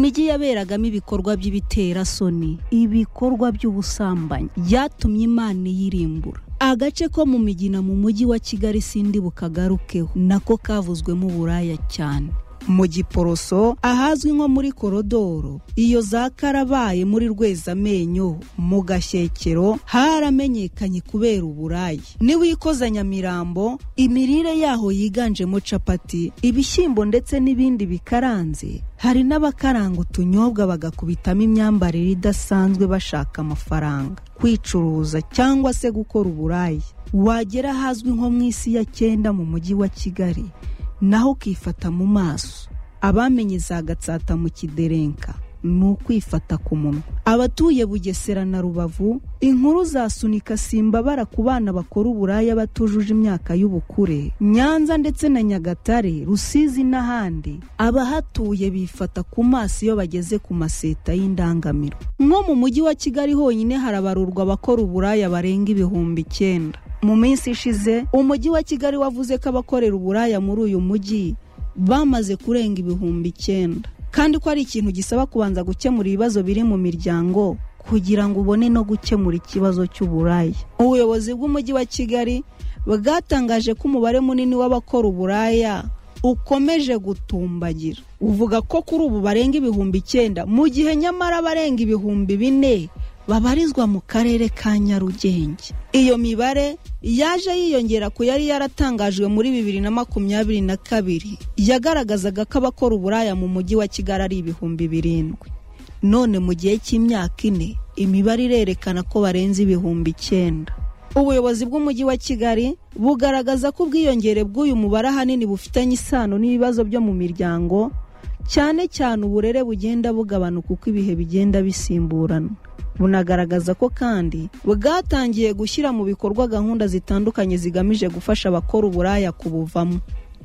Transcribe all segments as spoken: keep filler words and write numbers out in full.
imijyi yaberagamo ibikorwa by'ibiterasoni, ibikorwa by'ubusambanyi byatumye Imana yirimbura. Agace ko mu Migina mu mujyi wa Kigali sindi bukagarukeho, nako kavuzwemo uburaya cyane. Mu Giporoso ahazwi nko muri Korodoro, iyo za Karabaye muri Rwezamenyo, mu Gashyekero haramenyekanye kubera uburayi. Niwikoza Nyamirambo, imirire yaho yiganjemo capati, ibishyimbo ndetse n'ibindi bikaranze. Hari n'abakaranga utunyobwa bagakubitamo imyambarire idasanzwe bashaka amafaranga, kwicuruza cyangwa se gukora uburayi. Wagera hazwi nko mu isi ya cyenda mu mujyi wa Kigali, naho ukifata mu maso. Abamenye za Gatsata mu Kiderenka nukwifata ku munwa. Abatuye Bugesera na Rubavu, inkuru zasunika simbabara ku bana bakora uburaya batujuje imyaka y'ubukure. Nyanza ndetse na Nyagatare, Rusizi n'ahandi, abahatuye bifata ku maso iyo bageze ku maseta y'indangamiro. Nko mu mujyi wa Kigali honyine harabarurwa abakora uburaya barenga ibihumbi icyenda. Mu minsi ishize umujyi wa Kigali wavuze ko abakorera uburaya muri uyu mujyi bamaze kurenga ibihumbi icyenda, kandi ko ari ikintu gisaba kubanza gukemura ibibazo biri mu miryango kugira ngo ubone no gukemura ikibazo cy'uburaya. Ubuyobozi bw'umujyi wa Kigali bwatangaje ko umubare munini w'abakora uburaya ukomeje gutumbagira. Uvuga ko kuri ubu barenga ibihumbi icyenda, mu gihe nyamara barenga ibihumbi bine babarizwa mu karere ka Nyarugenge. Iyo mibare yaje yiyongera ku yari yaratangajwe muri bibiri na makumyabiri na kabiri, yagaragazaga ko abakora uburaya mu mujyi wa Kigali ari ibihumbi birindwi. None mu gihe cy'imyaka ine imibare irerekana ko barenze ibihumbi icyenda. Ubuyobozi bw'umujyi wa Kigali bugaragaza ko ubwiyongere bw'uyu mubare ahanini bufitanye isano n'ibibazo byo mu miryango, cyane cyane uburere bugenda bugabanuka uko ibihe bigenda bisimburana. Bunagaragaza ko kandi bwatangiye gushyira mu bikorwa gahunda zitandukanye zigamije gufasha abakora uburaya kubuvamo.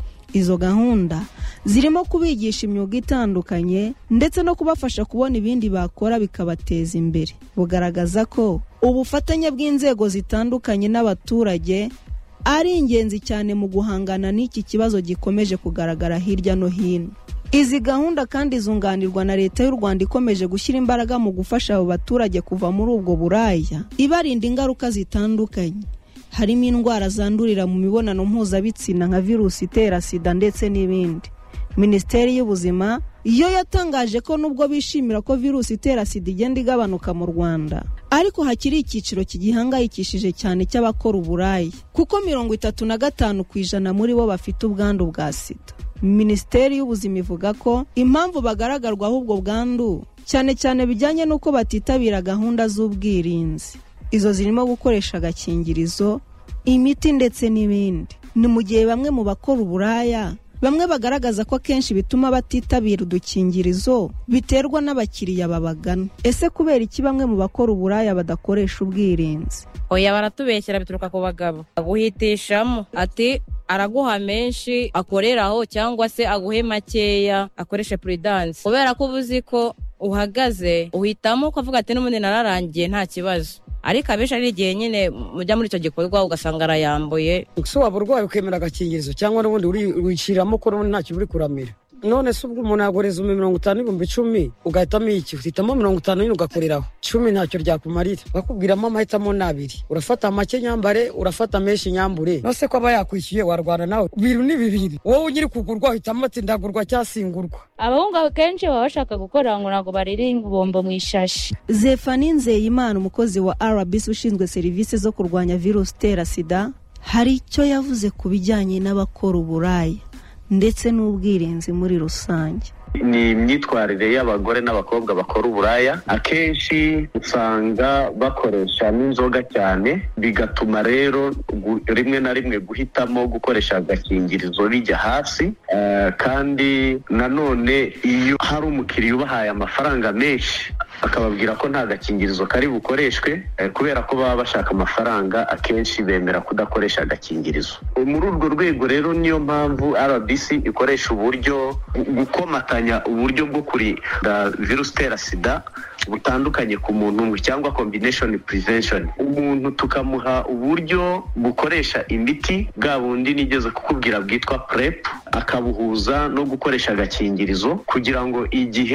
Izo gahunda zirimo kubigisha imyuga itandukanye ndetse no kubafasha kubona ibindi bakora bikabateza imbere. Bugaragaza ko ubufatanye bw'inzego zitandukanye n'abaturage ari ingenzi cyane mu guhangana n'iki kibazo gikomeje kugaragara hirya no hino. Izi gahunda kandi zunganirwa na Leta y'u Rwanda ikomeje gushyira imbaraga mu gufasha abo baturage kuva muri ubwo buraya, ibarinda ingaruka zitandukanye, harimo indwara zandurira mu mibonano mpuzabitsina nka virusi itera sida ndetse n'ibindi. Minisiteri y'Ubuzima yo yatangaje ko nubwo bishimira ko virusi itera sida igenda igabanuka mu Rwanda, ariko hakiri icyiciro kigihangayikishije cyane cy'abakora uburaya, kuko mirongo itatu na gatanu ku ijana muri bo bafite ubwandu bwa sida. Minisiteri y'Ubuzima ivuga ko impamvu bagaragarwaho ubwo bwandu cyane cyane bijyanye n'uko batitabira gahunda z'ubwirinzi. Izo zirimo gukoresha agakingirizo, imiti ndetse n'ibindi. Ni mu gihe bamwe mu bakora uburaya bamwe bagaragaza ko akenshi bituma batitabira udukingirizo biterwa n'abakiriya babagana. Ese kubera iki bamwe mu bakora uburaya badakoresha ubwirinzi? Oya, baratubeshyera bituruka ku bagabo. Aguhitishamo ati araguha menshi akoreraho cyangwa se aguhe makeya akoreshe prudence, kubera ko ubuzi ko uhagaze uhitamo ukavuga ati n'ubundi nararangiye nta kibazo. Ariko abenshi ari igihe nyine mujya muri icyo gikorwa ugasanga arayambuye. So waburwaye ukemera agakingirizo cyangwa n'ubundi uri wishiramo ko n'ubundi ntacyo uri kuramira. None se ubwo umuntu agoreza mirongo itanu ibihumbi icumi ugahitamo iki? Uhitamo mirongo itanu nyine ugakoreraho. Cumi ntacyo ryakumarira. Bakubwiramo amahitamo n'abiri. Urafata make nyambare, urafata menshi nyambure. Nose ko aba yakwishyuye warwana nawe. Biru ni bibiri. Wowe unyiri kugurwa uhitamo ati ndagurwa cyasingurwa. Abahungu kenshi baba bashaka gukora ngo nago bariringa bombo mu ishashi. Zephanie Nzeyimana, umukozi wa R B C ushinzwe serivisi zo kurwanya virusi itera sida, hari icyo yavuze ku bijyanye n'abakora uburaya ndetse n'ubwirinzi muri rusange. Ni imyitwarire y'abagore n'abakobwa bakora uburaya, akenshi usanga bakoresha n'inzoga cyane, bigatuma rero rimwe na rimwe guhitamo gukoresha agakingirizo bijya hasi. Uh, kandi nanone iyo hari umukiriya ubahaye amafaranga menshi akababwira ko nta gakingirizo kari bukoreshwe, eh, kubera ko baba bashaka amafaranga, akenshi bemera kudakoresha agakingirizo. Muri urwo rwego rero niyo mpamvu R B C ikoresha uburyo gukomatanya uburyo bwo kurinda virusi itera sida butandukanye ku muntu umwe, cyangwa combination prevention. Umuntu tukamuha uburyo bukoresha imiti bwa bundi nigeze kukubwira bwitwa PrEP, akabuhuza no gukoresha agakingirizo kugira ngo igihe